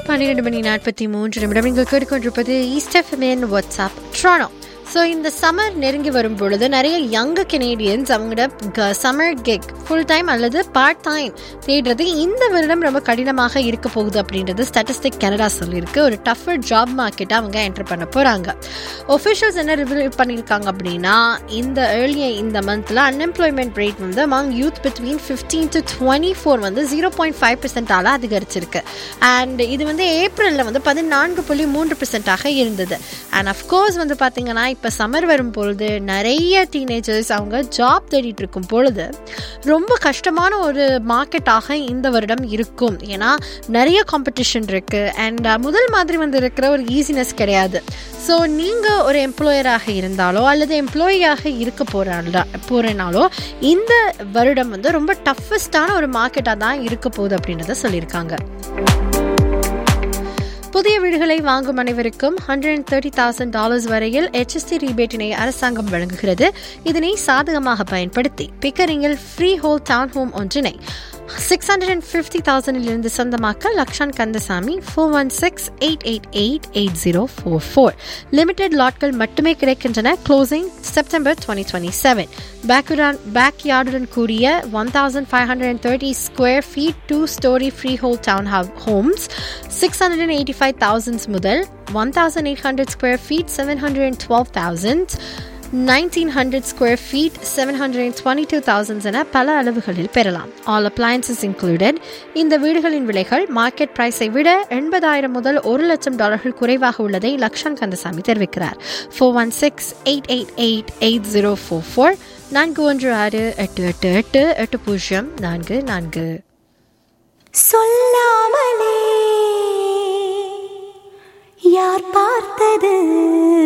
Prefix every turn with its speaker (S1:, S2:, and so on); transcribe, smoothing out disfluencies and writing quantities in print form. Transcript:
S1: 12:43 நீங்கள் கேட்டுக்கொண்டிருப்பது east FM WhatsApp ட்ரானோ. So இந்த சம்மர் நெருங்கி வரும் பொழுது நிறைய யங்க கெனேடியன்ஸ் அவங்களோட சம்மர் கிக் ஃபுல் டைம் அல்லது பார்ட் டைம் தேடுறது இந்த வருடம் ரொம்ப கடினமாக இருக்க போகுது அப்படின்றது ஸ்டாட்டிஸ்டிக் கனடா சொல்லியிருக்கு. ஒரு டஃபர் ஜாப் மார்க்கெட்டை அவங்க என்டர் பண்ண போகிறாங்க. ஒஃபிஷியல்ஸ் என்ன ரிவீல் பண்ணியிருக்காங்க அப்படின்னா இந்த மந்தில் அன்எம்ப்ளாய்மெண்ட் ரேட் வந்து அமாங் யூத் பிட்வீன் 15 to 24 வந்து 0.5% அதிகரிச்சிருக்கு. அண்ட் இது வந்து ஏப்ரலில் வந்து 14.3% இருந்தது. அண்ட் அஃப்கோர்ஸ் வந்து பார்த்தீங்கன்னா இப்போ சம்மர் வரும்பொழுது நிறைய டீனேஜர்ஸ் அவங்க ஜாப் தேடிட்டு இருக்கும் பொழுது ரொம்ப கஷ்டமான ஒரு மார்க்கெட்டாக இந்த வருடம் இருக்கும். ஏன்னா நிறைய காம்படிஷன் இருக்குது அண்ட் முதல் மாதிரி வந்து இருக்கிற ஒரு ஈஸினஸ் கிடையாது. ஸோ நீங்கள் ஒரு எம்ப்ளாயராக இருந்தாலோ அல்லது எம்ப்ளாயியாக இருக்க போகிறனாலோ இந்த வருடம் வந்து ரொம்ப டஃபஸ்டான ஒரு மார்க்கெட்டாக தான் இருக்க போகுது அப்படின்றத சொல்லியிருக்காங்க. புதிய வீடுகளை வாங்கும் அனைவருக்கும் $130,000 வரையில் HST ரீபேட்டினை அரசாங்கம் வழங்குகிறது. இதனை சாதகமாக பயன்படுத்தி பிக்கரிங்கில் ஃப்ரீ ஹோல் டவுன் ஹோம் ஒன்றினை $650,000 சொந்தமாக்க லக்ஷான் கந்தசாமி 416-888-8044. லிமிடெட் லாட்கள் மட்டுமே கிடைக்கின்றன. Closing September 2027. பேக்யார்டுடன் கூடிய 1,530 square feet 2-story free whole down Holmes 685,000 முதல் 1,800 ஸ்கொயர் ஃபீட் 712,000, 1,900 ஸ்கொயர் ஃபீட் 722,000 என பல அளவுகளில் பெறலாம். All appliances included. இந்த வீடுகளின் விலைகள் மார்க்கெட் பிரைஸை விட $80,000 முதல் $100,000 குறைவாக உள்ளதை லக்ஷான் கந்தசாமி தெரிவிக்கிறார். 416-888-8044 416-888-8044.
S2: சொல்லாமலே யார் பார்த்தது